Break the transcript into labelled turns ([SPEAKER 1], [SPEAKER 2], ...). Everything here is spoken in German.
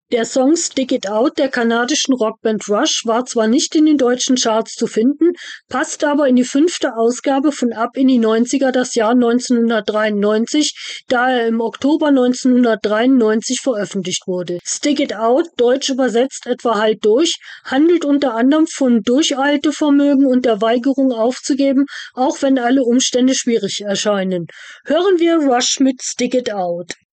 [SPEAKER 1] Der Song "Stick It Out" der kanadischen Rockband Rush war zwar nicht in den deutschen Charts zu finden, passt aber in die 5. Ausgabe von Ab in die 90er das Jahr 1993, da er im Oktober 1993 veröffentlicht wurde. Stick It Out, deutsch übersetzt etwa Halt durch, handelt unter anderem von Durchhaltevermögen und der Weigerung aufzugeben, auch wenn alle Umstände schwierig erscheinen. Hören wir Rush mit Stick It Out.